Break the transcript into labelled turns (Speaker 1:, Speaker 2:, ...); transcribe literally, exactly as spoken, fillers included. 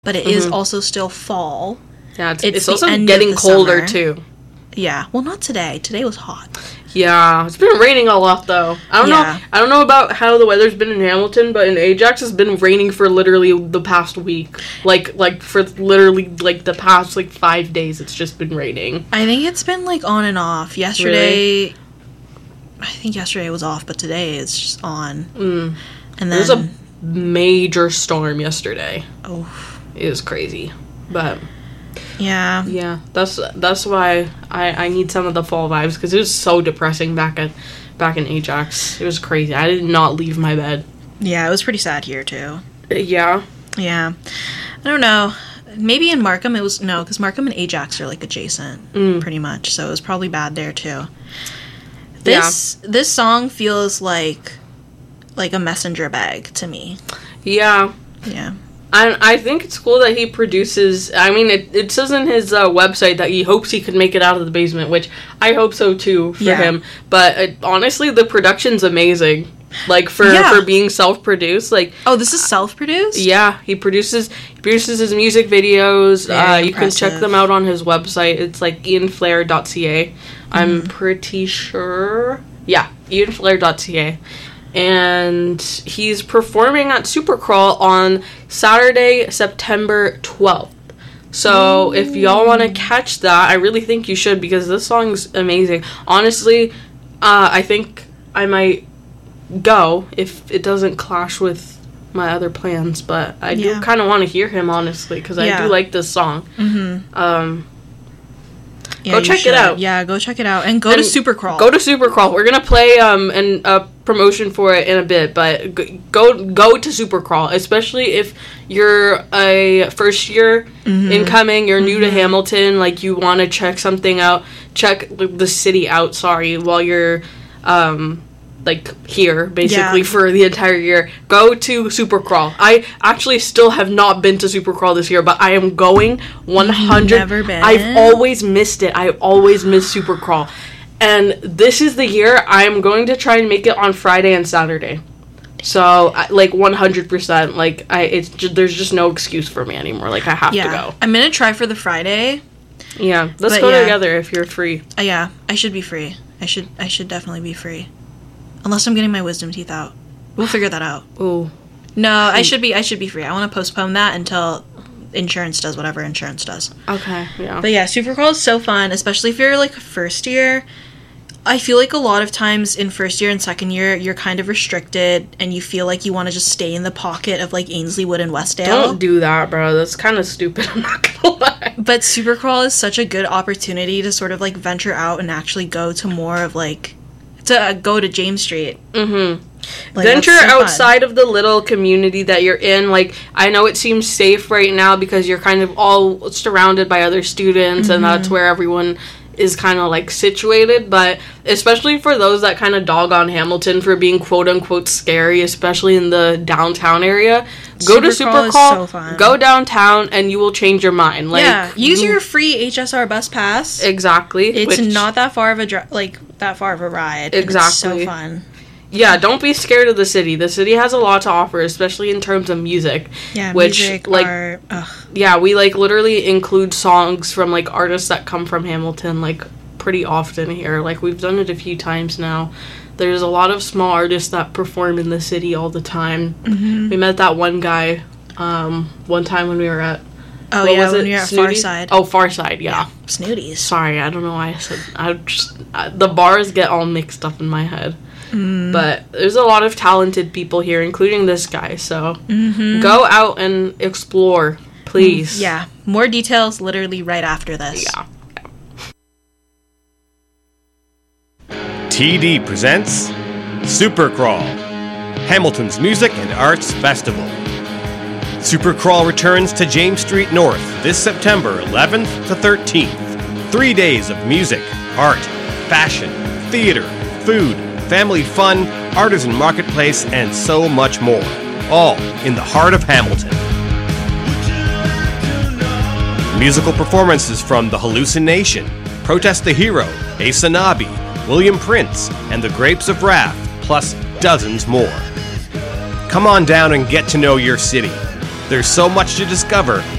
Speaker 1: but it mm-hmm. is also still fall.
Speaker 2: Yeah, it's, it's, it's also getting colder, summer. too.
Speaker 1: Yeah, well, not today. Today was hot.
Speaker 2: Yeah, it's been raining a lot, though. I don't yeah. know I don't know about how the weather's been in Hamilton, but in Ajax, it's been raining for literally the past week. Like, like for literally, like, the past, like, five days, it's just been raining.
Speaker 1: I think it's been, like, on and off. Yesterday, really? I think yesterday was off, but today it's just on.
Speaker 2: Mm.
Speaker 1: And then...
Speaker 2: There was a major storm yesterday.
Speaker 1: Oh.
Speaker 2: It was crazy, but...
Speaker 1: Yeah.
Speaker 2: Yeah, that's that's why I, I need some of the fall vibes, because it was so depressing back at back in Ajax. It was crazy. I did not leave my bed.
Speaker 1: Yeah, it was pretty sad here, too.
Speaker 2: Yeah?
Speaker 1: Yeah. I don't know. Maybe in Markham it was... No, because Markham and Ajax are, like, adjacent,
Speaker 2: mm.
Speaker 1: pretty much, so it was probably bad there, too. This yeah. This song feels like like a messenger bag to me.
Speaker 2: Yeah.
Speaker 1: Yeah.
Speaker 2: I I think it's cool that he produces... I mean, it, it says in his uh, website that he hopes he could make it out of the basement, which I hope so, too, for yeah. him. But it, honestly, the production's amazing. Like, for, yeah. for being self-produced. Like,
Speaker 1: oh, this is self-produced?
Speaker 2: Yeah. He produces he produces his music videos. Uh, you can check them out on his website. It's, like, ian flair dot c a. Mm. I'm pretty sure... Yeah, ian flair dot c a. And he's performing at Supercrawl on Saturday, September twelfth. So Ooh. If y'all want to catch that, I really think you should, because this song's amazing. Honestly, uh, I think I might go if it doesn't clash with my other plans, but I yeah. do kind of want to hear him, honestly, because yeah. I do like this song.
Speaker 1: Mm-hmm.
Speaker 2: Um...
Speaker 1: Yeah,
Speaker 2: go check
Speaker 1: should.
Speaker 2: it out.
Speaker 1: Yeah, go check it out. And go
Speaker 2: and
Speaker 1: to Supercrawl.
Speaker 2: Go to Supercrawl. We're going to play um an, a promotion for it in a bit, but go go to Supercrawl, especially if you're a first year mm-hmm. incoming, you're mm-hmm. new to Hamilton, like you want to check something out, check the city out, sorry, while you're um like here basically yeah. for the entire year. Go to Supercrawl. I actually still have not been to Supercrawl this year, but I am going one hundred.
Speaker 1: You've never been?
Speaker 2: I've always missed it. I've always missed Supercrawl. And this is the year I'm going to try and make it on Friday and Saturday. So, like, one hundred percent. Like, I it's just, there's just no excuse for me anymore. Like, I have
Speaker 1: yeah.
Speaker 2: to go.
Speaker 1: I'm going to try for the Friday.
Speaker 2: Yeah. Let's
Speaker 1: but
Speaker 2: go
Speaker 1: yeah.
Speaker 2: together if you're free.
Speaker 1: Uh, yeah. I should be free. I should I should definitely be free. Unless I'm getting my wisdom teeth out. We'll figure that out.
Speaker 2: Ooh.
Speaker 1: No, I should be I should be free. I want to postpone that until insurance does whatever insurance does.
Speaker 2: Okay, yeah.
Speaker 1: But yeah, Supercrawl is so fun, especially if you're like first year. I feel like a lot of times in first year and second year, you're kind of restricted and you feel like you want to just stay in the pocket of like Ainsley Wood and Westdale.
Speaker 2: Don't do that, bro. That's kind of stupid. I'm not gonna lie.
Speaker 1: But Supercrawl is such a good opportunity to sort of like venture out and actually go to more of like to uh, go to James Street.
Speaker 2: Mm-hmm. Like, venture so outside fun. Of the little community that you're in. Like, I know it seems safe right now because you're kind of all surrounded by other students mm-hmm. and that's where everyone is kind of like situated, but especially for those that kind of dog on Hamilton for being quote unquote scary, especially in the downtown area, go
Speaker 1: Supercrawl
Speaker 2: to Supercrawl,
Speaker 1: so fun.
Speaker 2: Go downtown, and you will change your mind. Like,
Speaker 1: yeah, use your free H S R bus pass.
Speaker 2: Exactly,
Speaker 1: it's which, not that far of a dri- like that far of a ride.
Speaker 2: Exactly,
Speaker 1: it's so fun.
Speaker 2: Yeah, don't be scared of the city. The city has a lot to offer, especially in terms of music.
Speaker 1: Yeah,
Speaker 2: which,
Speaker 1: music,
Speaker 2: like,
Speaker 1: art. Ugh.
Speaker 2: Yeah, we, like, literally include songs from, like, artists that come from Hamilton, like, pretty often here. Like, we've done it a few times now. There's a lot of small artists that perform in the city all the time.
Speaker 1: Mm-hmm.
Speaker 2: We met that one guy um, one time when we were at...
Speaker 1: Oh,
Speaker 2: what
Speaker 1: yeah,
Speaker 2: was
Speaker 1: when
Speaker 2: it?
Speaker 1: we were at
Speaker 2: Snooties?
Speaker 1: Farside.
Speaker 2: Oh, Farside, yeah.
Speaker 1: yeah. Snooties.
Speaker 2: Sorry, I don't know why I said... I just... I, the bars get all mixed up in my head.
Speaker 1: Mm.
Speaker 2: But there's a lot of talented people here, including this guy, so
Speaker 1: mm-hmm.
Speaker 2: go out and explore, please.
Speaker 1: Yeah, more details literally right after this.
Speaker 2: Yeah.
Speaker 3: yeah. T D presents Supercrawl, Hamilton's Music and Arts Festival. Supercrawl returns to James Street North this September eleventh to thirteenth. Three days of music, art, fashion, theater, food, family fun, artisan marketplace, and so much more. All in the heart of Hamilton. Musical performances from The Hallucination, Protest the Hero, Asanabi, William Prince, and The Grapes of Wrath, plus dozens more. Come on down and get to know your city. There's so much to discover